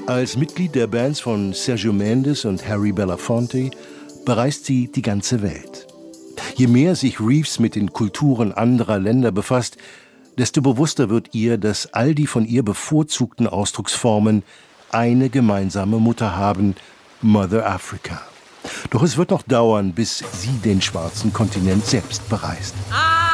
Als Mitglied der Bands von Sergio Mendes und Harry Belafonte bereist sie die ganze Welt. Je mehr sich Reeves mit den Kulturen anderer Länder befasst, desto bewusster wird ihr, dass all die von ihr bevorzugten Ausdrucksformen eine gemeinsame Mutter haben: Mother Africa. Doch es wird noch dauern, bis sie den schwarzen Kontinent selbst bereist.